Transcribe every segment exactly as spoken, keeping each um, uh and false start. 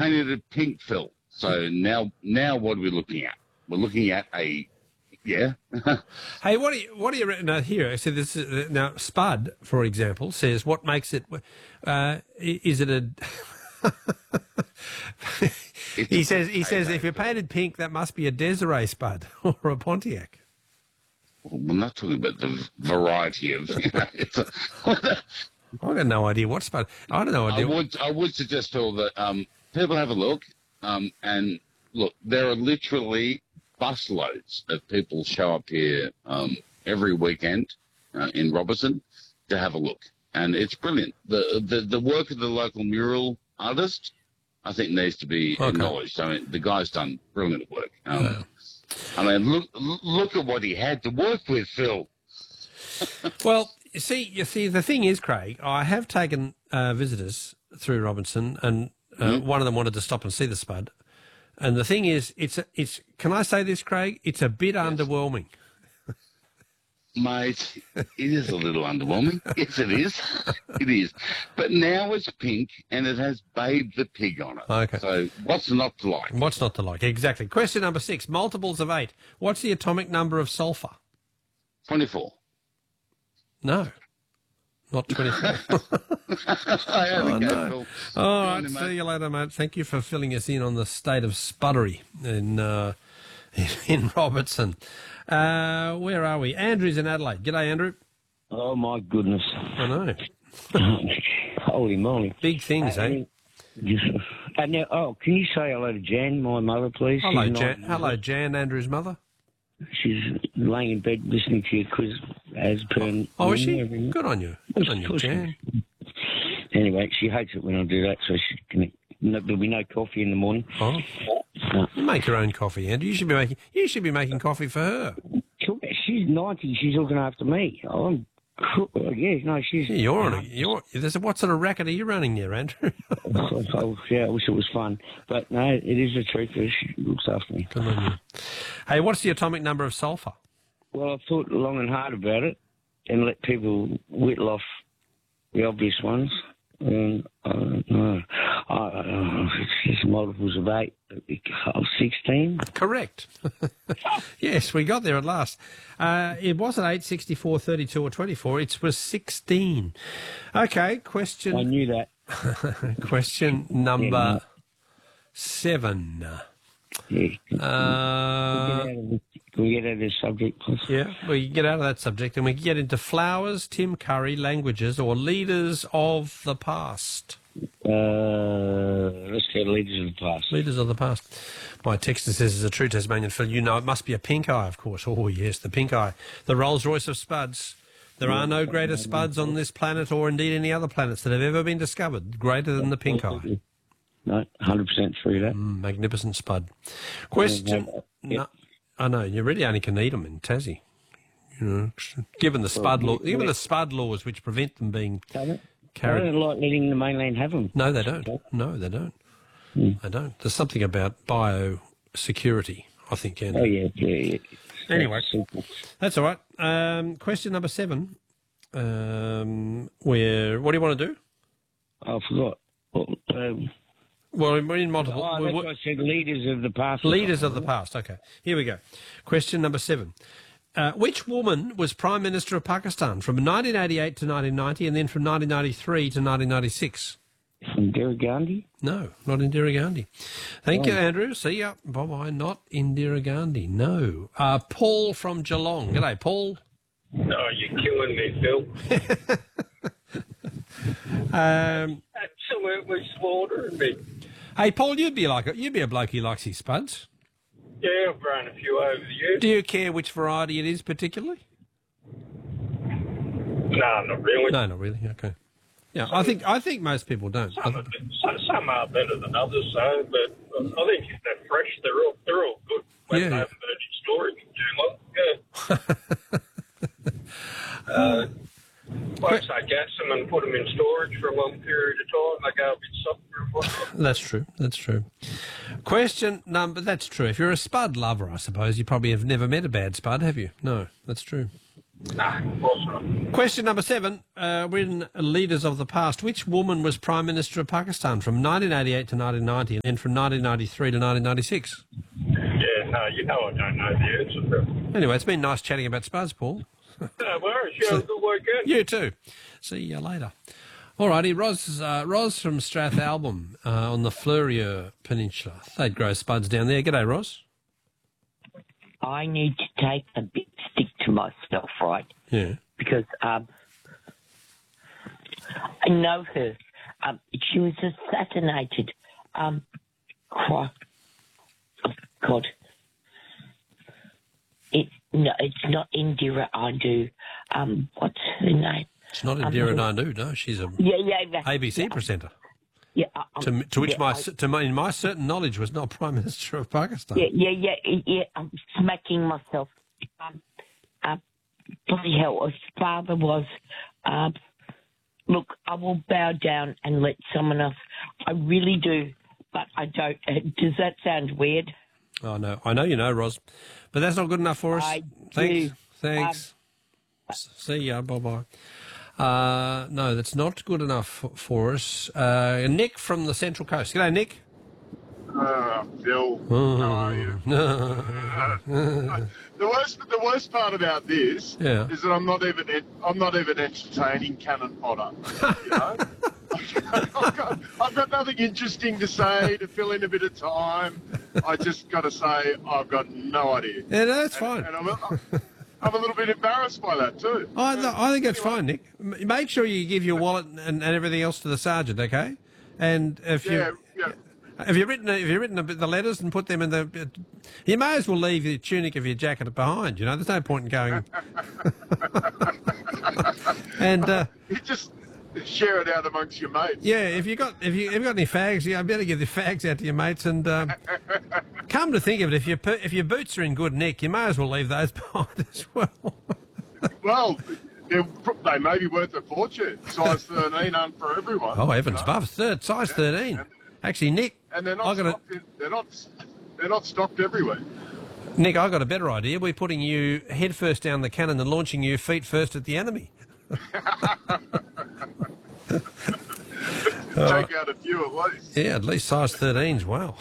painted it pink, Phil. So now, now what are we looking at? We're looking at a, yeah. Hey, what do you, what do you reckon? Now, here, so this is, now, Spud, for example, says what makes it, uh, is it a, he says, he says if you're painted pink, that must be a Desiree Spud or a Pontiac. Well, we're not talking about the variety of, you know, it's a, I've got no idea what Spud, I don't know. I would, I would suggest, Phil, that um, people have a look, um, and look, there are literally busloads of people show up here um, every weekend uh, in Robertson to have a look, and it's brilliant. The, the the work of the local mural artist, I think, needs to be okay. acknowledged. I mean, the guy's done brilliant work. Um, yeah. I mean, look look at what he had to work with, Phil. Well, you see, you see, the thing is, Craig, I have taken uh, visitors through Robinson, and uh, mm-hmm. one of them wanted to stop and see the Spud. And the thing is, it's a, it's. Can I say this, Craig? It's a bit yes. underwhelming. Mate, it is a little underwhelming. Yes, it is. It is. But now it's pink and it has Babe the Pig on it. Okay. So what's not to like? What's not to like? Exactly. Question number six, multiples of eight. What's the atomic number of sulphur? twenty-four. No. Not twenty-four. I oh, no. no. All right, see you later, mate. Thank you for filling us in on the state of spuddery in uh, in Robertson. Uh, where are we? Andrew's in Adelaide. G'day, Andrew. Oh, my goodness. I know. Holy moly. Big things, uh, eh? Just, uh, now, oh, can you say hello to Jan, my mother, please? Hello, Jan. Hello, Jan, Andrew's mother. She's laying in bed listening to your quiz as per... Oh, is she? Good on you. Good on you, Jan. Anyway, she hates it when I do that, so she can, no, there'll be no coffee in the morning. Oh. No. You make your own coffee, Andrew. You should be making. You should be making coffee for her. She's ninety. She's looking after me. I'm. Yeah, no, she's. Yeah, you're on a. You're. There's a, what sort of racket are you running there, Andrew? oh, yeah, I wish it was fun, but no, it is the truth. She looks after me. Good on you. Hey, what's the atomic number of sulphur? Well, I've thought long and hard about it, and let people whittle off the obvious ones. Um, I don't know. I don't know. It's just multiples of eight. sixteen? Correct. Yes, we got there at last. Uh, it wasn't eight, sixty-four, thirty-two or twenty-four. It was sixteen. Okay, question... I knew that. Question number yeah, seven. Yeah. Uh, Can we get out of this subject, please? Yeah, we can get out of that subject and we can get into flowers, Tim Curry, languages, or leaders of the past. Uh, let's go leaders of the past. Leaders of the past. My texter says, as a true Tasmanian Phil, you know it must be a pink eye, of course. Oh, yes, the pink eye. The Rolls-Royce of spuds. There are no greater spuds on this planet or indeed any other planets that have ever been discovered greater than the pink eye. No, one hundred percent true, that. Mm, magnificent spud. Question... No, I know, you really only can eat them in Tassie. You know, given the spud law, given the spud laws which prevent them being carried. I don't like letting the mainland have them. No, they don't. No, they don't. Mm. They don't. There's something about biosecurity, I think, Andrew. Oh, yeah, yeah, yeah. Anyway, that's all right. Um, question number seven. Um, where, what do you want to do? I forgot. Well, um, well, we're in multiple... Oh, that's what I said, leaders of the past. Leaders of the past, okay. Here we go. Question number seven. Uh, which woman was Prime Minister of Pakistan from nineteen eighty-eight to nineteen ninety and then from nineteen ninety-three to nineteen ninety-six? Indira Gandhi? No, not Indira Gandhi. Thank oh. you, Andrew. See ya. Bye-bye. Not Indira Gandhi. No. Uh, Paul from Geelong. G'day, Paul. No, you're killing me, Phil. um, Absolutely slaughtering me. Hey, Paul, you'd be like a, you'd be a bloke who likes his spuds. Yeah, I've grown a few over the years. Do you care which variety it is particularly? No, not really. No, not really. Okay. Yeah, I think I think most people don't. Some, are, some, some are better than others, so, but I think if they're fresh, they're all they're all good. When yeah. they haven't been in storage too long. Yeah. uh, Once I gas them and put them in storage for a long period of time, they go a bit softer. That's true. That's true. Question number... That's true. If you're a spud lover, I suppose, you probably have never met a bad spud, have you? No, that's true. Nah, of course not. Question number seven. Uh, we're in Leaders of the Past. Which woman was Prime Minister of Pakistan from nineteen eighty-eight to nineteen ninety and then from nineteen ninety-three to nineteen ninety-six? Yeah, no, you know I don't know the answer to that. Anyway, it's been nice chatting about Spuds, Paul. No worries. You have a good weekend. You too. See you later. All righty, Ros, uh, Ros from Strathalbyn uh, on the Fleurieu Peninsula. They'd grow spuds down there. G'day, Ros. I need to take a big stick to myself, right? Yeah. Because um, I know her. Um, she was assassinated. Um, cry. Oh, God. It, no, it's not Indira Andu. Um, what's her name? It's not Um, Indira Nandu, no. She's a Yeah, yeah. yeah A B C yeah, presenter. Yeah. Um, To, to which yeah, my, I- to my, in my certain knowledge, was not Prime Minister of Pakistan. Yeah, yeah, yeah, yeah. I'm smacking myself. Um, uh, bloody hell, his father was. Um, look, I will bow down and let someone else. I really do, but I don't. Uh, does that sound weird? Oh, no. I know you know, Ros. But that's not good enough for us. I Thanks. do. Thanks. S- See ya. Bye-bye. Uh, no, that's not good enough f- for us. Uh, Nick from the Central Coast. G'day, Nick. Uh, Bill, how are you? the worst, the worst part about this Yeah. is that I'm not even, en- I'm not even entertaining Cannon Potter. You know, I've, got, I've got nothing interesting to say to fill in a bit of time. I just got to say I've got no idea. Yeah, no, that's fine. And I'm, a- I'm a little bit embarrassed by that too. I, th- I think that's fine, Nick. M- Make sure you give your wallet and, and everything else to the sergeant, okay? And if you Yeah, yeah. have you written have you written a bit- the letters and put them in the, you may as well leave your tunic of your jacket behind. You know, there's no point in going. and uh, You just share it out amongst your mates. yeah, if you got if you if you got any fags, yeah, I better give the fags out to your mates. And um, come to think of it, if your per- if your boots are in good nick, you may as well leave those behind as well. Well, they're- they may be worth a fortune. Size thirteen aren't for everyone. Oh heavens, you know? above third size thirteen. Actually, Nick, And they're I not got a, stocked in, they're not they're not stocked everywhere. Nick, I got a better idea. We're putting you head first down the cannon and launching you feet first at the enemy. Take out a few at least. Yeah, at least size thirteens. Wow.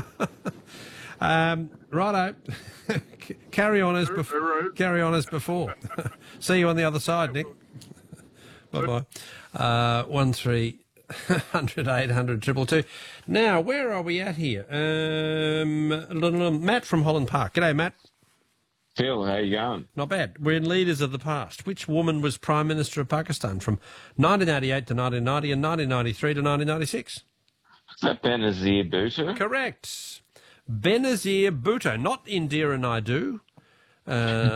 um, righto. C- carry on as before. Hooroo. Carry on as before. See you on the other side, Nick. Bye bye. Uh, one three hundred eight hundred triple two. Now, where are we at here? Um, Matt from Holland Park. G'day, Matt. Phil, how you going? Not bad. We're in Leaders of the Past. Which woman was Prime Minister of Pakistan from nineteen eighty-eight to nineteen ninety and nineteen ninety-three to nineteen ninety-six? Is that Benazir Bhutto? Correct. Benazir Bhutto, not Indira Naidu. Uh,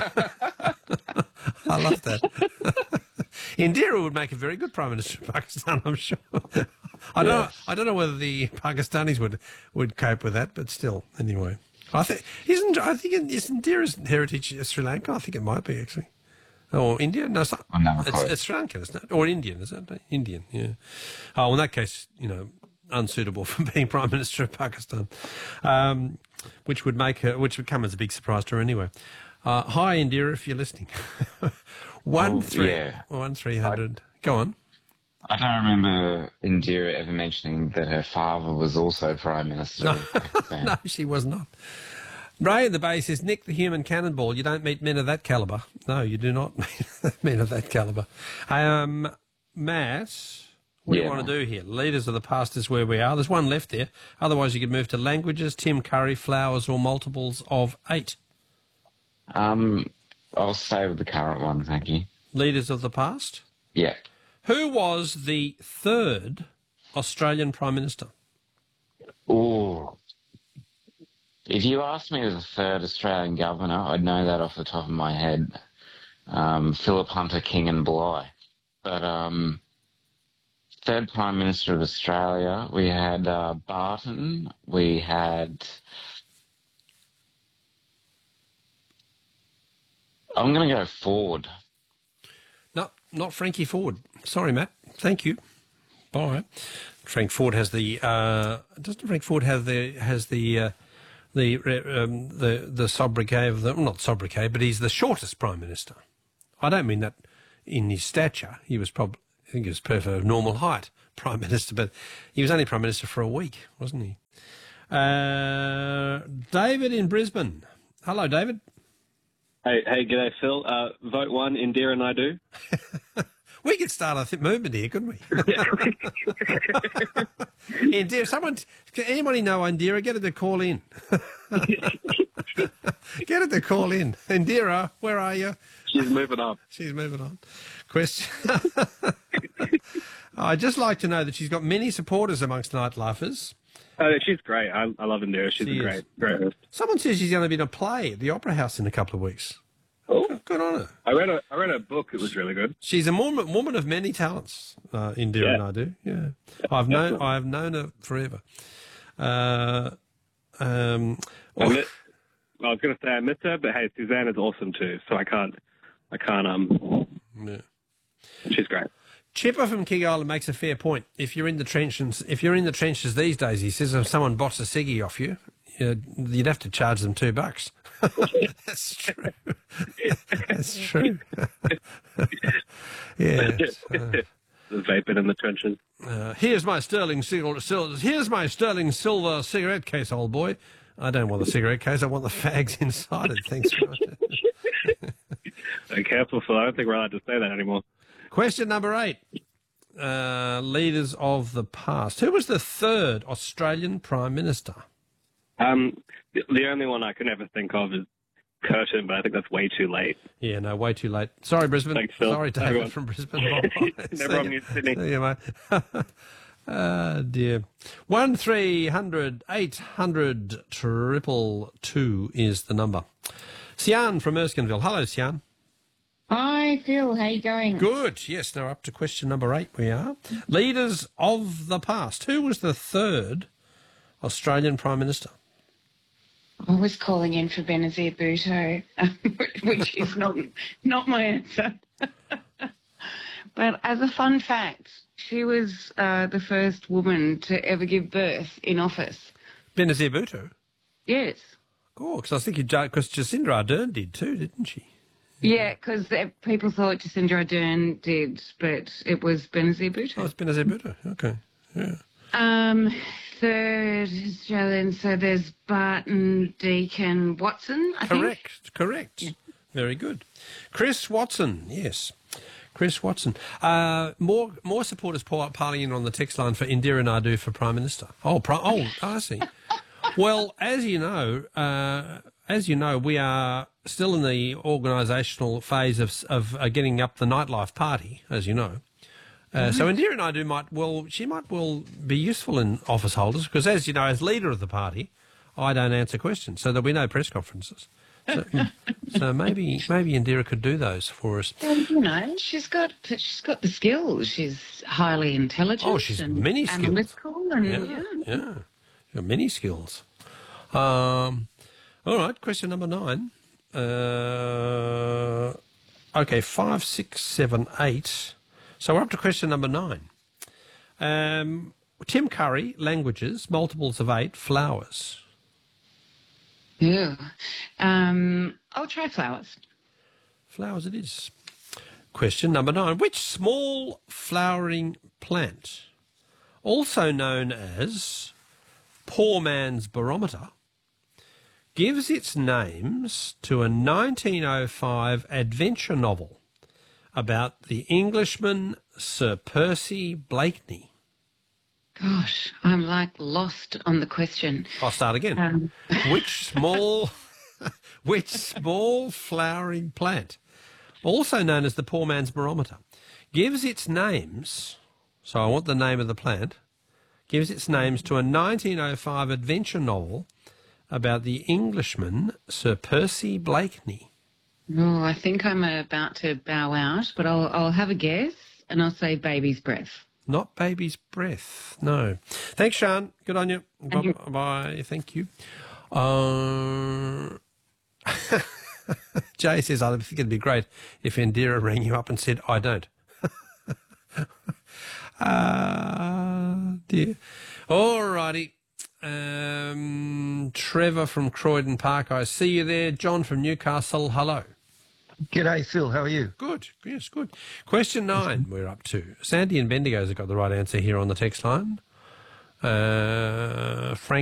I love that. Indira would make a very good Prime Minister of Pakistan, I'm sure. I don't. Know, I don't know whether the Pakistanis would, would cope with that, but still, anyway. I think isn't. I think it, isn't Indira's heritage Sri Lanka? I think it might be actually, or India. No, it's not. I'm never It's, quite- it's Sri Lankan, isn't it? Or Indian, is it? Indian, yeah. Oh, well, in that case, you know, unsuitable for being Prime Minister of Pakistan, um, which would make her, which would come as a big surprise to her anyway. Uh, hi, Indira, if you're listening. one Oh, three yeah. one three hundred. Go on. I don't remember Indira ever mentioning that her father was also Prime Minister of Pakistan. No, she was not. Ray in the bay says, Nick the human cannonball, you don't meet men of that calibre. No, you do not meet men of that calibre. Um, Matt, what do you Yeah. want to do here? Leaders of the Past is where we are. There's one left there. Otherwise, you could move to languages, Tim Curry, flowers, or multiples of eight. Um, I'll stay with the current one, thank you. Leaders of the Past. Yeah. Who was the third Australian Prime Minister? Ooh. If you asked me the third Australian governor, I'd know that off the top of my head. Um, Philip Hunter, King and Bligh. But um, third Prime Minister of Australia, we had uh, Barton, we had... I'm going to go Ford. No, not Frankie Ford. Sorry, Matt. Thank you. Bye. Frank Ford has the. Uh, doesn't Frank Ford have the has the uh, the um, the the sobriquet of the well, not sobriquet, but he's the shortest prime minister. I don't mean that in his stature. He was probably, I think he was perfect, normal height, Prime Minister, but he was only Prime Minister for a week, wasn't he? Uh, David in Brisbane. Hello, David. Hey, hey, g'day, Phil. Uh, vote one, Indira Naidu. We could start a th- movement here, couldn't we? Indira, someone, can anybody know Indira? Get her to call in. Get her to call in. Indira, where are you? She's moving on. She's moving on. Question. I'd just like to know that she's got many supporters amongst nightlifers. Uh, she's great. I, I love Indira. She's She a is. great, great host. Someone says she's going to be in a play at the Opera House in a couple of weeks. Oh, Good on her. I read a I read a book. It was really good. She's a woman, woman of many talents, uh, Indira Yeah. Naidu. Yeah, I've known I've known her forever. Uh, um, I, met, well, I was going to say I met her, but hey, Suzanne is awesome too. So I can't, I can't. Um, yeah. she's great. Chipper from King Island makes a fair point. If you're in the trenches, if you're in the trenches these days, he says, if someone bots a ciggy off you, you you'd have to charge them two bucks. That's true. That's true. Yes. Uh, The vaping in the trenches. uh, here's my sterling silver. Sil- here's my sterling silver cigarette case, old boy. I don't want the cigarette case. I want the fags inside it. Thanks, Roger. So careful, Phil. I don't think we're allowed to say that anymore. Question number eight. Uh, leaders of the past. Who was the third Australian Prime Minister? Um, the, the only one I can ever think of is Curtin, but I think that's way too late. Yeah, no, way too late. Sorry, Brisbane. Thanks, Phil. Sorry, David Everyone. from Brisbane. Bye. Never See on ya. New Sydney. See you, mate. Ah, dear. One three hundred eight hundred triple two is the number. Sian from Erskineville. Hello, Sian. Hi, Phil. How you going? Good. Yes, now up to question number eight we are. Leaders of the past. Who was the third Australian Prime Minister? I was calling in for Benazir Bhutto, which is not not my answer. But as a fun fact, she was uh, the first woman to ever give birth in office. Benazir Bhutto? Yes. Oh, because I was thinking, because Jacinda Ardern did too, didn't she? Yeah, because people thought Jacinda Ardern did, but it was Benazir Bhutto. Oh, it's Benazir Bhutto. Okay. Yeah. Um, third Australian, so there's Barton, Deakin, Watson, I think. Correct, correct. Yeah. Very good. Chris Watson, yes. Chris Watson. Uh, more more supporters piling in on the text line for Indira Naidu for Prime Minister. Oh, pri- oh, I see. Well, as you know, uh, as you know, we are still in the organisational phase of of uh, getting up the nightlife party, as you know. Uh, so Indira Naidu might well, she might well be useful in office holders because, as you know, as leader of the party, I don't answer questions, so there'll be no press conferences. So, so maybe maybe Indira could do those for us. Well, you know, she's got she's got the skills. She's highly intelligent. Oh, she's and many skills. analytical and Yeah, yeah. yeah, she's got many skills. Um, all right, question number nine. Uh, okay, five, six, seven, eight. So we're up to question number nine. Um, Tim Curry, languages, multiples of eight, flowers. Yeah. Um, I'll try flowers. Flowers it is. Question number nine. Which small flowering plant, also known as poor man's barometer, gives its names to a nineteen oh five adventure novel about the Englishman Sir Percy Blakeney? Gosh, I'm like lost on the question. I'll start again. Um, Which small, which small flowering plant, also known as the poor man's barometer, gives its names, so I want the name of the plant, gives its names to a nineteen oh five adventure novel about the Englishman Sir Percy Blakeney? Oh, I think I'm about to bow out, but I'll I'll have a guess and I'll say baby's breath. Not baby's breath, no. Thanks, Sean. Good on you. Thank you. Bye-bye. Thank you. Uh, Jay says, I think it'd be great if Indira rang you up and said, I don't. Ah, uh, dear. All righty. Um, Trevor from Croydon Park, I see you there. John from Newcastle, hello. G'day, Phil. How are you? Good. Yes, good. Question nine we're up to. Sandy and Bendigo's have got the right answer here on the text line. Uh, Frank